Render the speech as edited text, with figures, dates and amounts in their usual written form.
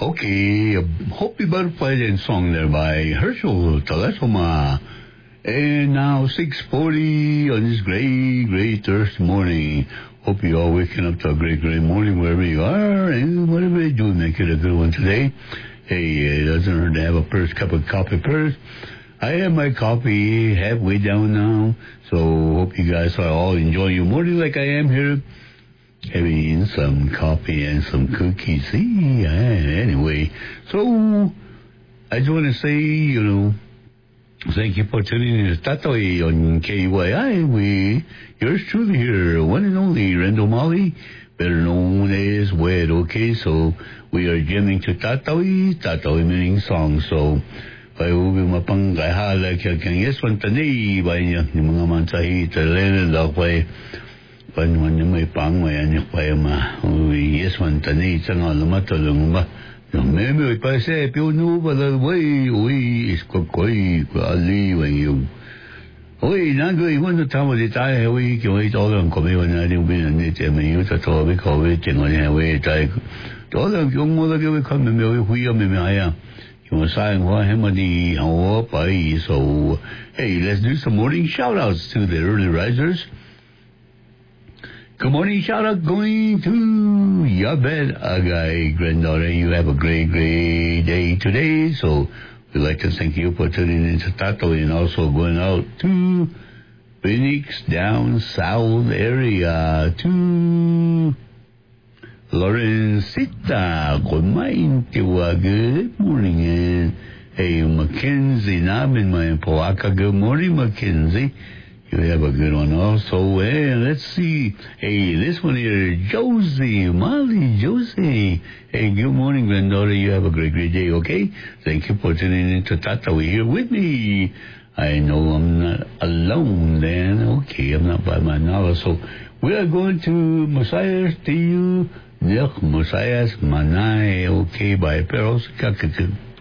Okay, Hope You Butterfly and song there by Herschel Telesoma. And now 6:40 on this great Thursday morning. Hope you all waking up to a great morning wherever you are and whatever you do, make it a good one today. Hey, it doesn't hurt to have a first cup of coffee first. I have my coffee halfway down now, so hope you guys are all enjoying your morning like I am here. Having some coffee and some cookies. See, anyway, so I just want to say, thank you for tuning in to Tatoi on KYI. Yours truly here, one and only Randall Molly, better known as Wed. Okay, so we are jamming to Tatoi meaning song. So, ay ubi mapangkahala kaya yes one tanay ba niya yung mga mansahi talena daw kaya panuan niya may pangwayan niya kaya yes one tanay sa nga lumatulong ba yung meme pa siya piuno ba way uy iskokoy aliwan yung uy nangoy wano tamo di tayo uy kiway tolang kumiwan na rin binan ni Tema yung tatobi kaway tingon niya uy tayo tolang yung mula kiway kami may huya may maya. So, hey, let's do some morning shout-outs to the early risers. Good morning shout-out going to Yabed Agay, granddaughter. You have a great day today. So, we'd like to thank you for tuning in to Tato and also going out to Phoenix down south area to Lorencita, good morning, and hey, Mackenzie, namin my Poaka, good morning, Mackenzie. You have a good one also. Hey, let's see. Hey, this one here, Josie, Molly, Josie. Hey, good morning, granddaughter. You have a great day, okay? Thank you for tuning in to Tata. We're here with me. I know I'm not alone then. Okay, I'm not by my novel. So we are going to Messiah's to you. Messiah's Manay, okay, by Peros Kakakuk.